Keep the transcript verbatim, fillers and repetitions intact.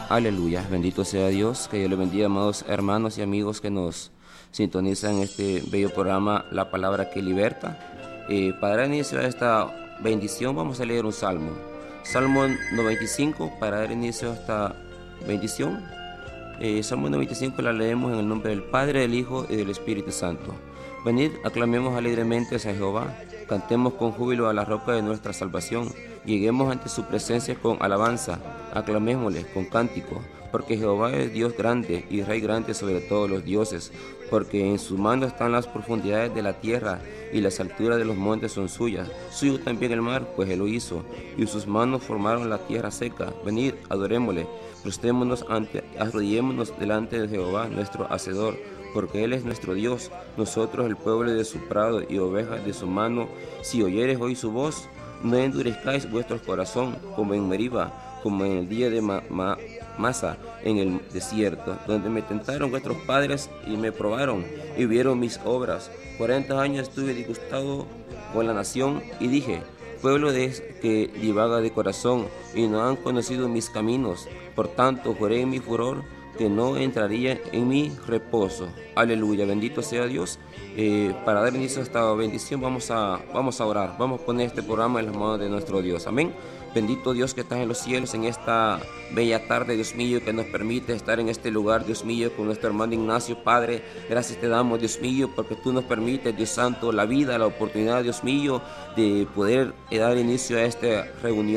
Aleluya, bendito sea Dios, que Dios le bendiga, amados hermanos y amigos que nos sintonizan en este bello programa, La Palabra que Liberta. Eh, para dar inicio a esta bendición vamos a leer un salmo, Salmo noventa y cinco, para dar inicio a esta bendición. Eh, Salmo noventa y cinco la leemos en el nombre del Padre, del Hijo y del Espíritu Santo. Venid, aclamemos alegremente a Jehová, cantemos con júbilo a la roca de nuestra salvación, lleguemos ante su presencia con alabanza, aclamémosle con cántico, porque Jehová es Dios grande y Rey grande sobre todos los dioses, porque en su mano están las profundidades de la tierra y las alturas de los montes son suyas. Suyo también el mar, pues él lo hizo, y sus manos formaron la tierra seca. Venid, adorémosle, prostrémonos ante, arrodillémonos delante de Jehová nuestro Hacedor, porque Él es nuestro Dios, nosotros el pueblo de su prado y ovejas de su mano. Si oyeres hoy su voz, no endurezcáis vuestro corazón, como en Meriba, como en el día de Ma Ma Masa, en el desierto, donde me tentaron vuestros padres y me probaron, y vieron mis obras. Cuarenta años estuve disgustado con la nación, y dije, pueblo de que divaga de corazón, y no han conocido mis caminos. Por tanto, juré en mi furor que no entraría en mi reposo. Aleluya, bendito sea Dios. Eh, para dar inicio a esta bendición vamos a, vamos a orar, vamos a poner este programa en las manos de nuestro Dios. Amén. Bendito Dios que estás en los cielos, en esta bella tarde, Dios mío, que nos permite estar en este lugar, Dios mío, con nuestro hermano Ignacio. Padre, gracias te damos, Dios mío, porque tú nos permites, Dios Santo, la vida, la oportunidad, Dios mío, de poder dar inicio a esta reunión